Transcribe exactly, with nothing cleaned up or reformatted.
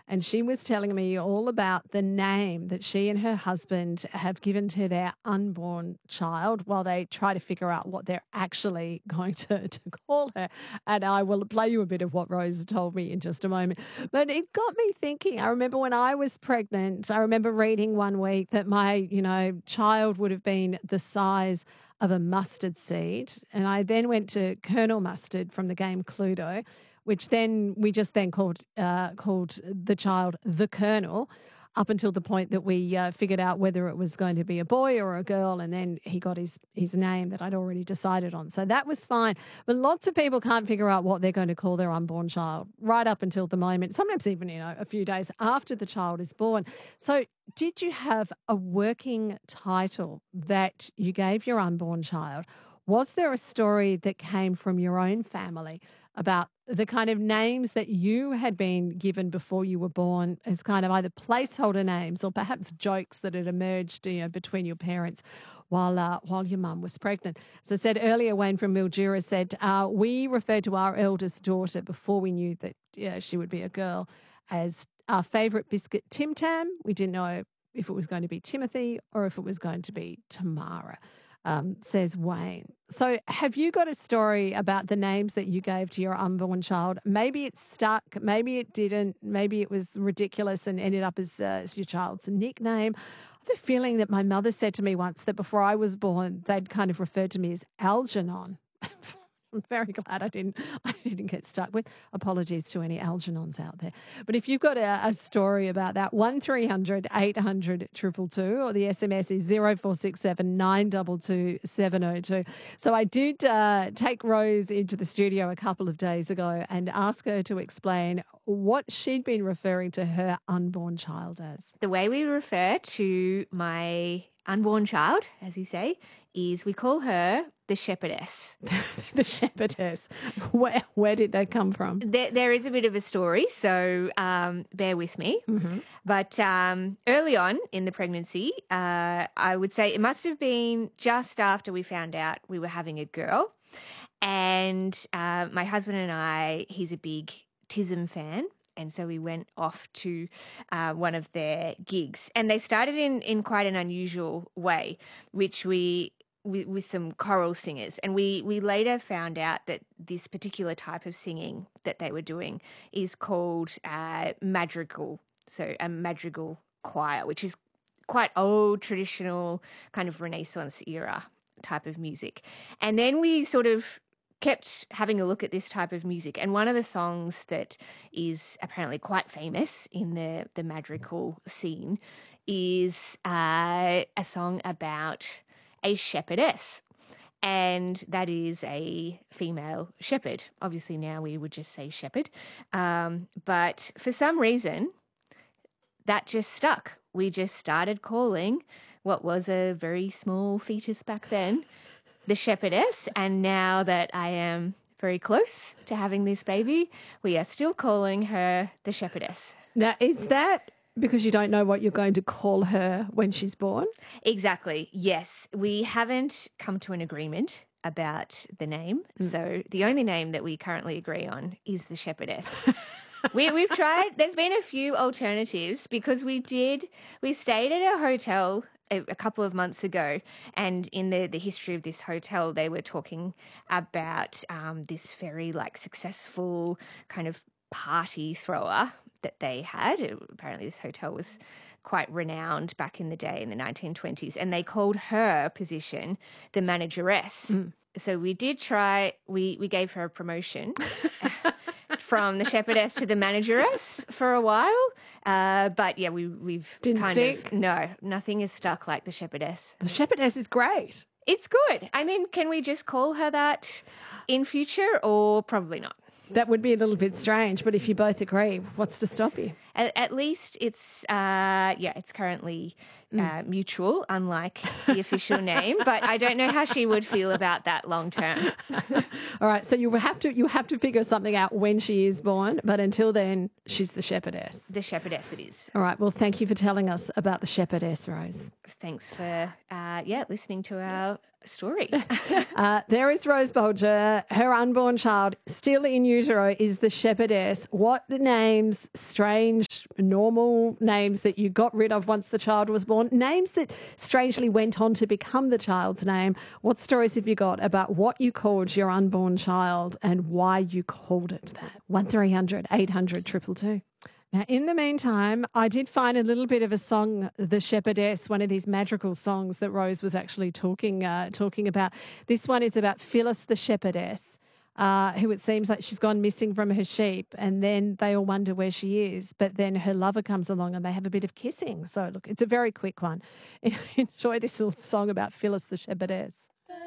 and she was telling me all about the name that she and her husband have given to their unborn child while they try to figure out what they're actually going to, to call her. And I will play you a bit of what Rose told me in just a moment. But it got me thinking. I remember when I was pregnant, I remember reading one week that my, you know, child would have been the size of a mustard seed. And I then went to Colonel Mustard from the game Cluedo, which then we just then called uh, called the child the Colonel, up until the point that we uh, figured out whether it was going to be a boy or a girl, and then he got his, his name that I'd already decided on. So that was fine. But lots of people can't figure out what they're going to call their unborn child right up until the moment, sometimes even, you know, a few days after the child is born. So did you have a working title that you gave your unborn child? Was there a story that came from your own family about the kind of names that you had been given before you were born as kind of either placeholder names or perhaps jokes that had emerged, you know, between your parents while uh, while your mum was pregnant? As I said earlier, Wayne from Mildura said, uh, we referred to our eldest daughter before we knew that yeah, she would be a girl as our favourite biscuit, Tim Tam. We didn't know if it was going to be Timothy or if it was going to be Tamara. Um, says Wayne. So have you got a story about the names that you gave to your unborn child? Maybe it stuck, maybe it didn't, maybe it was ridiculous and ended up as, uh, as your child's nickname. I have a feeling that my mother said to me once that before I was born, they'd kind of referred to me as Algernon. I'm very glad I didn't I didn't get stuck with. Apologies to any Algernons out there. But if you've got a, a story about that, one three hundred eight hundred two two two, or the S M S is zero four six seven nine two two seven zero two. So I did uh, take Rose into the studio a couple of days ago and ask her to explain what she'd been referring to her unborn child as. The way we refer to my unborn child, as you say, is we call her the shepherdess. The shepherdess. Where where did that come from? There, there is a bit of a story, so um, bear with me. Mm-hmm. But um, early on in the pregnancy, uh, I would say it must have been just after we found out we were having a girl. And uh, my husband and I, he's a big Tism fan. And so we went off to uh, one of their gigs. And they started in, in quite an unusual way, which we... With, with some choral singers. And we, we later found out that this particular type of singing that they were doing is called uh, madrigal, so a madrigal choir, which is quite old, traditional, kind of Renaissance era type of music. And then we sort of kept having a look at this type of music. And one of the songs that is apparently quite famous in the, the madrigal scene is uh, a song about a shepherdess, and that is a female shepherd. Obviously now we would just say shepherd, um, but for some reason that just stuck. We just started calling what was a very small fetus back then the shepherdess, and now that I am very close to having this baby, we are still calling her the shepherdess. Now, is that because you don't know what you're going to call her when she's born? Exactly, yes. We haven't come to an agreement about the name. Mm. So the only name that we currently agree on is the shepherdess. we, we've tried, there's been a few alternatives because we did, we stayed at a hotel a, a couple of months ago, and in the, the history of this hotel, they were talking about um, this very like successful kind of party thrower that they had. Apparently this hotel was quite renowned back in the day in the nineteen twenties, and they called her position the manageress. Mm. So we did try, we, we gave her a promotion from the shepherdess to the manageress for a while. Uh, but yeah, we, we've Didn't kind stick. of, no, nothing is stuck like the shepherdess. The shepherdess is great. It's good. I mean, can we just call her that in future, or probably not? That would be a little bit strange, but if you both agree, what's to stop you? At, at least it's, uh, yeah, it's currently uh, mm. mutual, unlike the official name. But I don't know how she would feel about that long term. All right, so you have to you have to figure something out when she is born, but until then, she's the shepherdess. The shepherdess it is. All right, well, thank you for telling us about the shepherdess, Rose. Thanks for uh, uh, yeah, listening to our story. uh, there is Rose Bolger. Her unborn child, still in utero, is the shepherdess. What names, strange, normal names that you got rid of once the child was born, names that strangely went on to become the child's name? What stories have you got about what you called your unborn child and why you called it that? one three hundred eight hundred two two two. Now, in the meantime, I did find a little bit of a song, The Shepherdess, one of these madrigal songs that Rose was actually talking uh, talking about. This one is about Phyllis the shepherdess, uh, who it seems like she's gone missing from her sheep, and then they all wonder where she is. But then her lover comes along and they have a bit of kissing. So, look, it's a very quick one. Enjoy this little song about Phyllis the shepherdess.